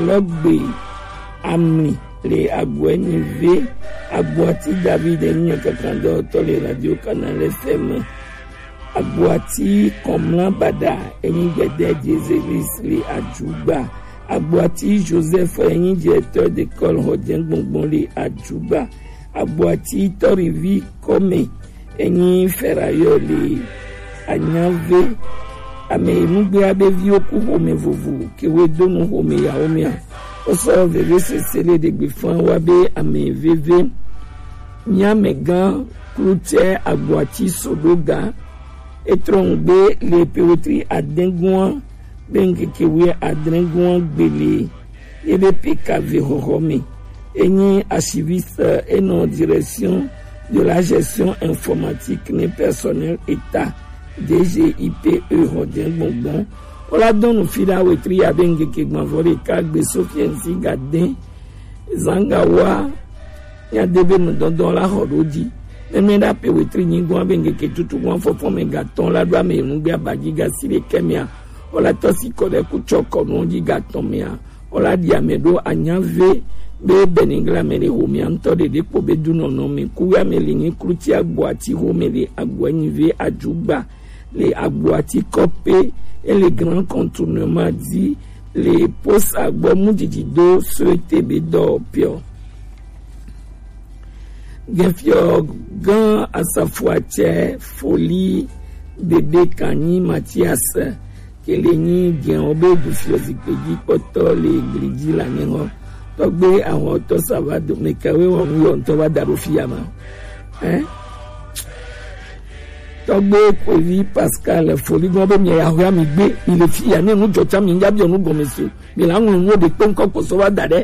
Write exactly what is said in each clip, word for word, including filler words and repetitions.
alogbe amni le agweni v agboati David enyan kakando to le radio Canal F M agboati Komlan Bada enyin gbede Jezelis le Ajuba agboati Joseph enyin directeur d'école Hodien Gbongbon le Ajuba agboati Torivi Kome enyin ferrailleur le Anyave ame mugbe abevi oku home vovu ke we donu home ya home ya oso veve se sele de gbefan wabe ame veve nyamegan klute agboati sodoga etrongbe le pewetri adenguan bengeke we adenguan gbele ebe pkv home enyi archiviste et non direction de la gestion informatique ne personnel état D G I P E Hodien Gbongbon ola donu fida wetri abenge ke gbanvore kagbe sofiensi gaden zangawa ya debe no dondon la horodi emenda pe wetri nyingo abenge ke tutu wan fofo me gaton la doa me ngbe abaji ga sile kemia ola tosi kode ku choko no ji gaton mea ola dia medo anyave be beningla mele homi anto de depo be duno no me kuya melingi kruti agboati homele agwanive Ajuba les agboati copé et les grands contournements dit les postes agbomudidido souhaité bedo pio Gefio gan à sa fois folie bébé Kani Mathias keleni gen obe du fiozipedi poto les gridi la nengo togbe àwọn to sava do mekawe won yo to wa darufiyama hein togbe kovi Pascal folie gbo mi ya ho mi gbe ile fi ya nenu jocha mi njabi onu gomesu mi la won wo de pe nko ko so wa dare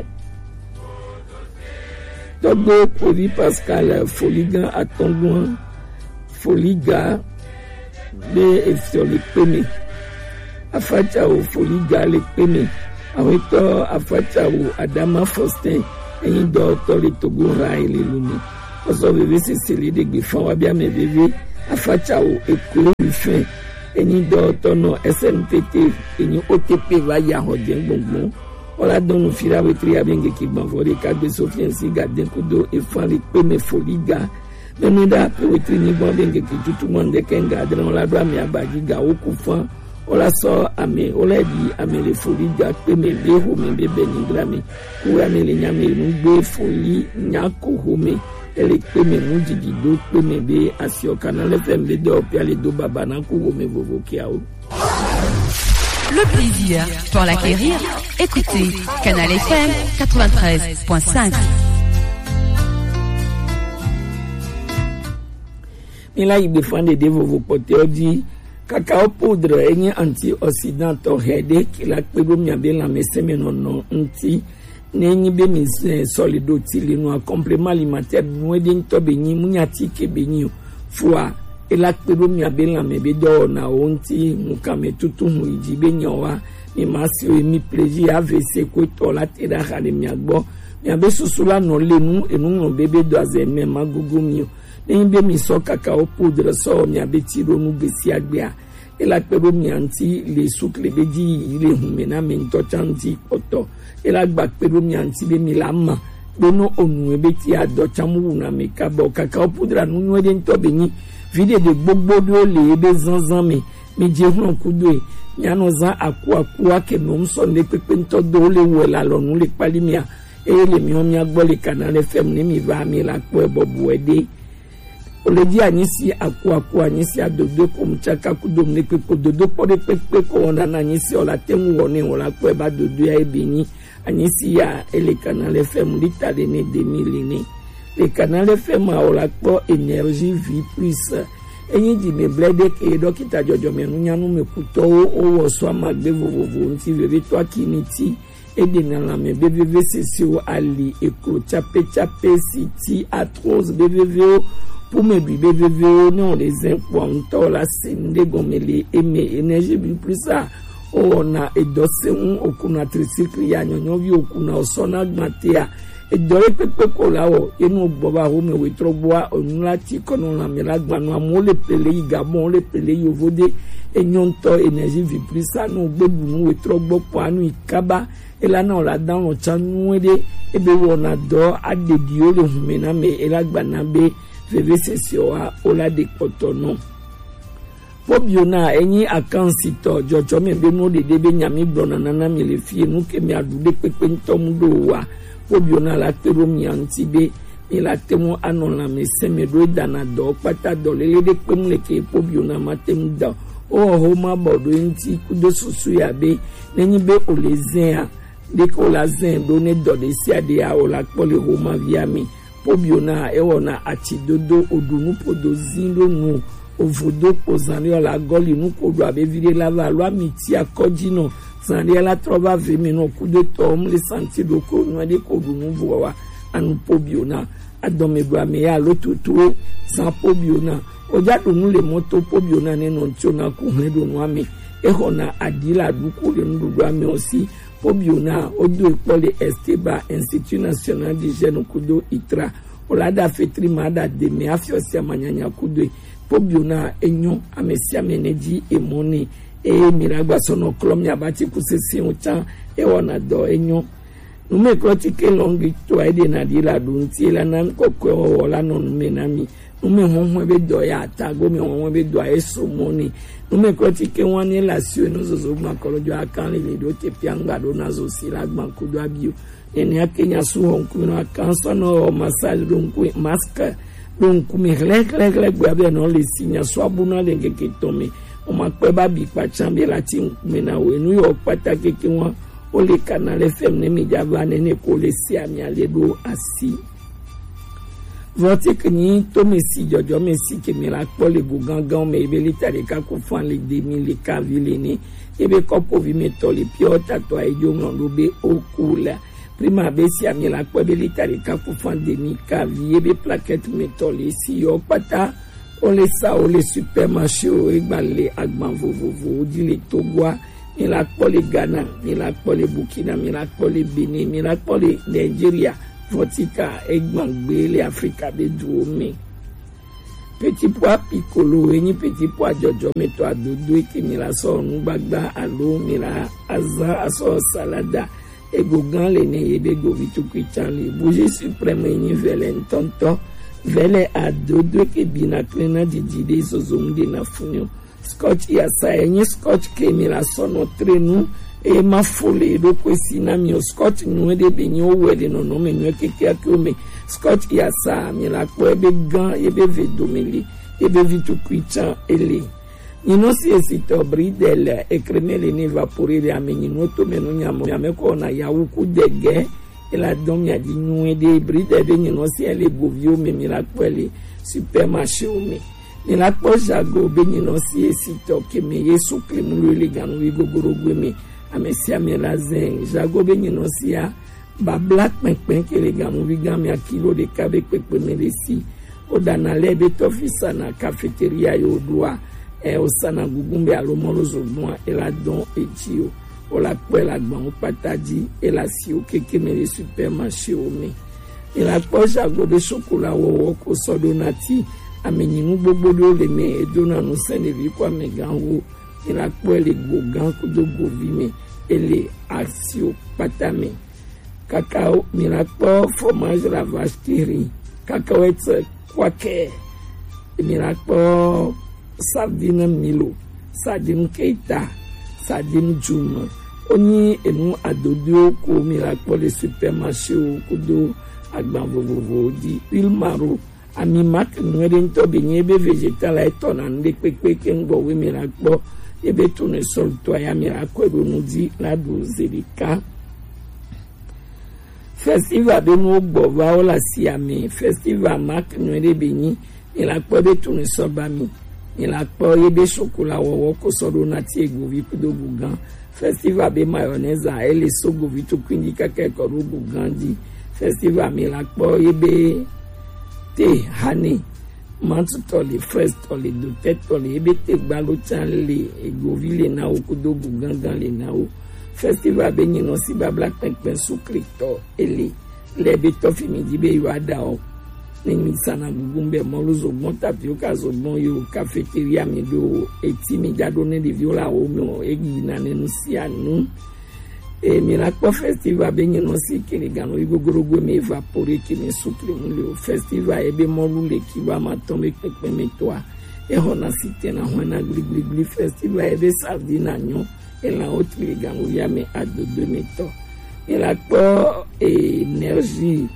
togbe kovi Pascal folie gan atongun folie ga be efiole peme afacha o folie ga le peme awito afacha o Adama Faustin eyin do to le Togo ra ile lumi oso bebe se sele de gbe fun wa bia me bebe afacha o ekule fin eyin do to no S N P T eyin O T P va ya Hodien Gbongbon ola donu fira wetri abenge ki gbanvore kagbe sofiensi gaden kudo e fan le peme foliga memeda pe wetri ni gbanvenge ki tutu monde kenga dran ola do ami abaji ga okufan ola so ame ola di ame le foli ga pe me le ho me bebe ni grami ku ame le nyame nu gbe foli nyako ho me ele pe me mu jigi do pe me be asio Canal F M de opi ale do baba na ku ho me vovo kiao. Le plaisir pour l'acquérir, écoutez Canal F M quatre-vingt-treize point cinq. Mila ibe fande de vovo pote odi cacao poudre enye antioxydant hede ki la pego mi abe la meseme non non nti nenyi be mi solido tili no complément alimentaire no de nto be nyi munyati ke be nyi fua e la pego mi abe la me be do na onti mukame tutu mu iji be nyowa mi masi o mi plaisir avc ko to la tira hale mi agbo mi abe susula no lenu enu no bebe do azeme magugu mi nenbe mi so cacao poudre so mi abetiro nu besi agbea ela pebo mi anti le souk le beji ile humena men to chanti poto ela gba pebo mi anti be mi lama bono onu ebeti ado chamu na me kabo cacao poudre nu nu de nto be ni vide de gbogbo do le ebe zanzan mi mi je hun kudo mi ano zan aku aku ake no mso le pepe nto do le wo la lo nu le pali mi a ele mi o mi agbo le Canal F M ni mi va mi la po ebobu ede oledi anyisi aku aku anyisi adodo ko mchaka kudom ne ko dodo pode pepe ko ona na anyisi ola temu woni ola ko e ba dodo ya ebini anyisi ya ele Canal F M lita de ne demi ni le Canal F M ola ko énergie vie plus enyi di me blede ke dokita jojo menu nyanu me kuto o wo so amagbe vovovo nti veve to akiniti ede na la me bebe sesio ali eko chape chape city atros bebe pour me bibe bebe non les impôts to la sinde gomele eme énergie plus ça ona edose un okuna tricycle ya nyonyo vi okuna osona gmatea edore pepe kolawo enu gboba ho me wetrogboa onula ti kono la milagba no amole pele igabon le pele yovode enyonto energie vibrisa no gbebu no wetrogbo po anu ikaba elana ola dan o chanuede ebe wona do adedi o le humena me elagba na be veve sesioa ola de kotono pobiona enyi akansito jojo me be no de debe nyami brona nana me le fie nu ke me adude pepe ntomudo wa pobiona la tero mi antibe mi la temo anona me seme do dana do pata do le de pem le ke pobiona matem da o ho ma bodo nti kudo susu ya be nenyi be olezea de ko la zen do ne do de sia de a o la pole ho ma via mi pobiona e wona atidodo odunu podo zindo nu ovodo pozani la goli nu ko do abe vire la va lo amiti akojino sandia la trova vemi no kudo tom le sentido ko no de ko du nu vowa anu pobiona adome do ame ya lo tutu san pobiona oja do nu le moto pobiona ne no ntiona ku hedo no ame e hona adila du ko le nu do ame osi pobiona odo ipole Esteba Institut National d'Hygiène kudo itra olada fetri mada de me afiosia manyanya kudo pobiona enyo amesia meneji emoni e miragba sono klom ya bati kusesi ucha e wona do enyo nume krotike longi to ide na dila dunti la nan kokko wala non menami nume honhwe be do ya tago me honhwe be do eso moni nume krotike wani la sio no zozo makolojo akan le do te pianga do nazo silagba kudo abio ene akenya su honku no akan sono massage donku maska donku me lek lek lek gbe no le sinya so abuna le keke tome o ma pe ba bi pa chambe la ti mena we nu yo patake ki won o le Canal F M ne mi java ne ne ko le si ami ale do asi vote ni to me si jojo me si ke mi la po le go gangan me be litare ka ko fan le de mi le ka vile ni ebe ko po vi me to le piota to ai jo ngondo be okula prima be si ami la po be litare ka ko fan de mi ka vi ebe plaquette me to le si yo pata on les ça on les supermarché o egbalé agban vovovo di le Togo ni la pole Ghana ni la pole Burkina ni la pole Benin ni la pole Nigeria votika egban gbe le Africa be du mi petit pois piccolo ni petit pois jojo meto adodo ki mi la so nu gbagba alo mi la aza aso salada egogan le ne yebe go vitu kwichan le bougie suprême ni velen tonto vele adodo ke bina klena didide zozonde na funyo scotch ya sa enye scotch ke mi la sono trenu e ma fole do kwesi na mi scotch nu de benyo wele no no me no keke akome scotch ya sa mi la ko ebe gan ebe vedomeli ebe vitu kwicha ele ino si esito bridel e cremele ne vaporele ameni noto menu nyamo yameko na yawuku dege la dom ya di noué de bride de no si elle govio me miracle supermarché o me ni la poja go be ni no si esito ke me yesu kremu le ganu wi gogoro gwe me amesia me lazen jago be ni no si a ba black penpen ke le ganu wi gam ya kilo de kabe pepe me le si o dana le be tofisa na cafeteria yo doa e o sana gugumbe alomolo zo moi e la don etio o la po la gban o pataji e la si o keke me le supermarché o me e la po jago be chocolat wo ko so donati ameni nu gbogbo do le me e dona no sene vi kwa me ganwo e la po le gogan ko do govi me e le asio patame cacao mi la po fromage la vache qui rit cacahuètes quaker mi la po sardine Milo sardine Keita sardine Juma oni enu adodio ko mi la po le supermarché o kudo agban vovovo di huile maro ami mak nwere nto benye be vegetal e tona nde pepe ke ngbo we mi la po ebe tune sol to ya mi la ko do nu di la do zerika festival de no gbo va ola si ami festival mak nwere benyi mi la po be tune so ba mi mi la po ebe chocolat wo ko so do na ti ego vi kudo bugan festival be mayonnaise a ele sogo vitu quindi kake ko rugu gandi festival mi la po ebe te hani mantu tole fresh tole do tête tole ebete gbalo chanle egovile na okudogu gangan le na o festival benyi no si ba black pen sukrito ele le beto fimi dibe yo ada o ni sana gugumbe moluzo bon tapioca zo bon yo cafeteria mi do eti mi da donner de viola o mo egi na nenu si anu e miracle festival benyi no si kele gano igogorogo me evaporer ki me sucre mo le festival ebe molu le ki ba matombe pepe metoa e hona site na hona gli gli festival ebe sardina nyo e la autre le gano ya me a de deux meto miracle énergie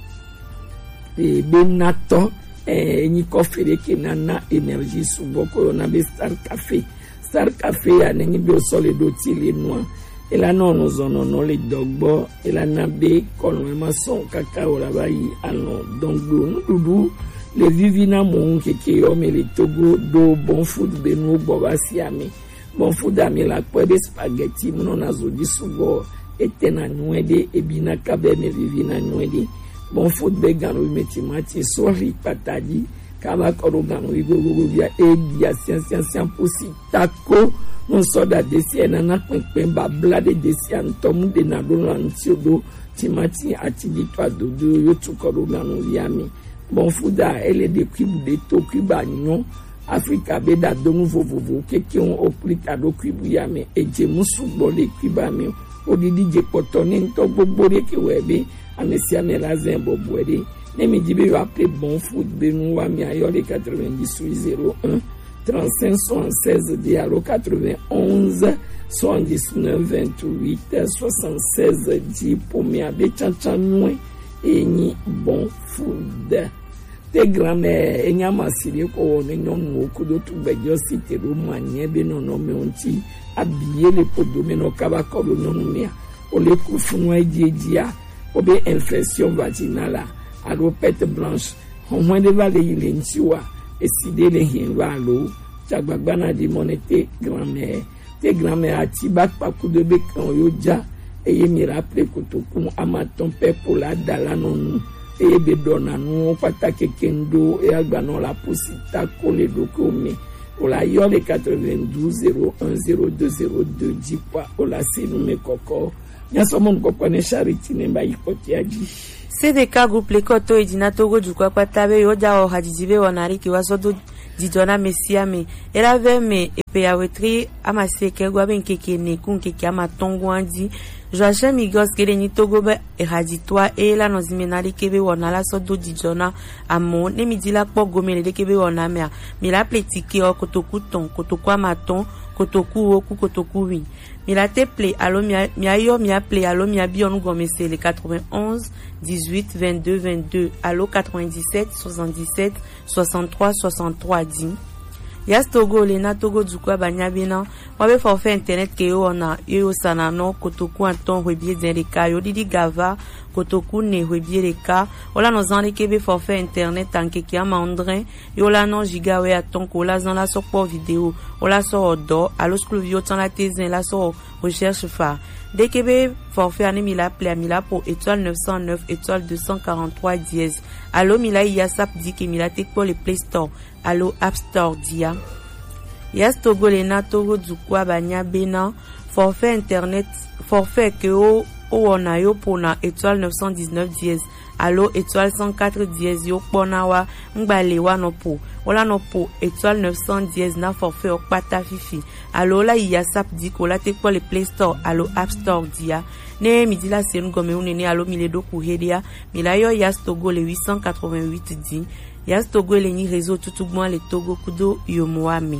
e benato e ni kofere ke nana energie suboko na be star cafe star cafe ya ni do sole do tile noa e la non zono no le dogbo e la na be kolon ma son kakao la bayi alon donc do dudu le vivina mon ke ke o me le togo do bon food be no bo basiami bon food ami la po be spaghetti no na zo di subo etena nuede e bina kabe me vivina nuede bon food be gano meti mati sorry patadi kama koro gano igo go via e dia science science posi tako non soda desi enana pempe ba blade desi antomu de na do antiodo timati atidi to do do yo tukoro gano via mi bon food a ele de kibu de to kiba nyon Africa be da do nouveau vovo keke on oplika do kibu ya me eje musu bo le kiba mi odidi je potone nto gbogbo re ke webe amesia melazen bobwede nemi dibe yo appeler bon food benu wa mi ayole quatre-vingt-dix-huit zéro un trente-cinq soixante-seize dialo quatre-vingt-onze soixante-dix-neuf vingt-huit soixante-seize dix pour mi abe chanchanwe eni bon food te grand-mère enya masiri ko woni nyon ko do tu bejo cité ro manye be no no me onti abiyé le podome no kaba ko lo nyon mia o le ku funwa ejia obe infection vaginale a ropette blanche on moins de vale ile ntiwa eside le hin valo chagbagba di monete grand-mère te grand-mère ati bak pa ku de be kan yo ja eye mi rappelé kotoku amaton pe pour la dala non e be dona no patake kendo e agbano la posita kole dokome ola yole quatre-vingt-douze zéro un zéro deux zéro deux dix kwa ola sinu me koko nyaso mon koko ne charity ne ba ikoti aji C D K groupe lekoto edina togo jukwa kwatabe yoja o hadizibe wanari ki wasodo didona mesiame elave me epe ya wetri amaseke gwa benkeke ne kunkeke amatongo andi Joachim Migos kele ni togo be ehaditwa e la nozimenali kebe wana la sodo didona amo ne midila kpo gomele de kebe wana mea mila pletike o kotoku ton kotoku amaton kotoku oku kotoku wi mila te ple alo mia yo mia ple alo mia bi onu gomese le quatre-vingt-onze dix-huit vingt-deux vingt-deux alo quatre-vingt-dix-sept soixante-dix-sept soixante-trois soixante-trois dix Yas Togo le na Togo dukwa banyabina wabe forfait internet ke yo ona yo sana no kotoku anton webie zenreka yo didi gava kotoku ne webie reka ola no zan kebe forfait internet anke ki ama ondrin yo la no giga we aton ko la zan la so po vidéo ola so odo alo skulu vio tan la tezen la so recherche fa dès kebe forfait ane mila ple mila pour étoile neuf cent neuf étoile deux cent quarante-trois dièse alo mila yasap di ke mila tek pour le Play Store Allo App Store dia. Yas Togo le na Togo dukwa banya bena forfait internet forfait que o ona yo pona étoile neuf cent dix-neuf dièse allo étoile cent quatre dièse yo pona wa ngbale wa no po ola no po étoile neuf cent dièse na forfait o pata fifi allo la yasap di ko la te pour le Play Store allo App Store dia ne midi la senu gome unene allo miledo ku hedia milayo Yas Togo le huit cent quatre-vingt-huit di Yas Togo le ni réseau tutugman le Togo kudo yomoame.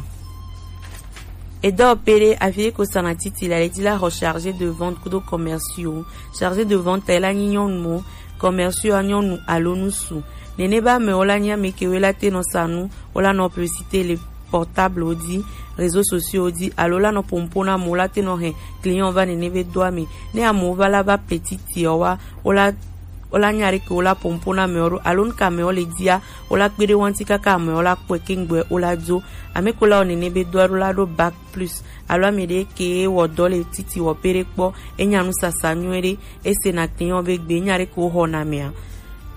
Edo opere afile ko sanatiti la ledi la rechargé de vente kudo commerciaux. Chargé de vente elle a nyon mo commerciaux anyon nou alonu su. Nene ba me ola nya me ke wela te no sanu ola no publicité les portables odi réseaux sociaux odi alola no pompona mola te no he client va nene be doa me ne amova la ba petite owa ola ola nyari ke ola pompona meoro alon ka me ole dia ola kpere wanti kaka me ola kwekengwe ola zo amekola onene be doaro la do bac plus alo amede ke wodole titi wo pere kpo enyanu sasanywere ese na client be gbe nyari ko hona mea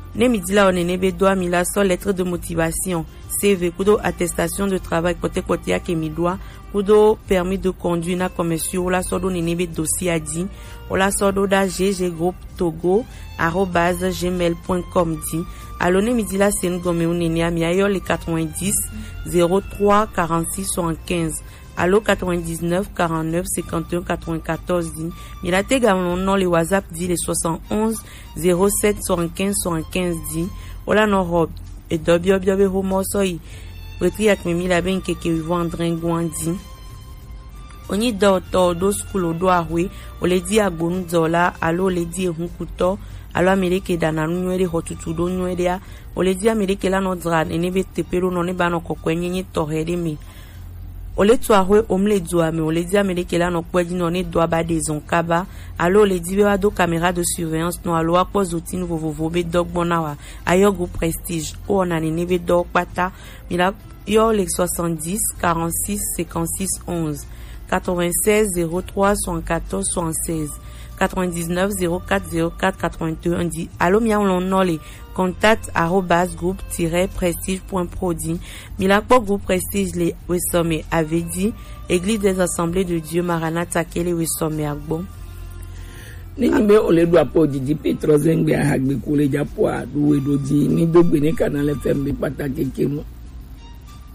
Ne midila onenebe doa mila so lettre de motivation, C V, kudo attestation de travail kote kote ya kemidwa, kudo permis de conduire na commerciaux, ola sodo nenebe dossier adi, ola sodo da gg group togo arobase gmail point com di. Alone midila sen gome unene amiayo le quatre-vingt-dix zéro trois quarante-six soixante-quinze. Allo quatre-vingt-dix-neuf quarante-neuf cinquante-et-un quatre-vingt-quatorze dit. Milate gamon non le WhatsApp dit le soixante et onze zéro sept soixante-quinze soixante-quinze dit. Ola no rob et dobio biobe homo soi. Retri ak memi la ben keke vendre ngwandi. Oni do to do school do arwe, o le di agbonu dola, allo le di hunkuto, allo Amerike dana nywere hotutu do nywere, o le di Amerike la no dran enebe tepero no ne bano kokwenye ni torede me. Ole tuarwe omle doa me ole di Amerike la no kwedi no ne doa ba de zonkaba, allo le di bewa do caméra de surveillance no allo akwa zoti nou vovovo be dog bonawa, ayo go prestige, o onane nebe do pata, mila yo le soixante-dix quarante-six cinquante-six onze. quatre-vingt-seize zéro trois soixante-quatorze soixante-seize quatre-vingt-dix-neuf zéro quatre zéro quatre quatre-vingt-un dit allo mia on non les contact arobase groupe tiret prestige point pro dit milakpo groupe prestige les wesome avait dit église des assemblées de Dieu Maranatha kele wesome agbo ni be ole do apo di Petro zengbe hagbe kule japo adu edo di ni dogbe ni Canal F M pataki kemo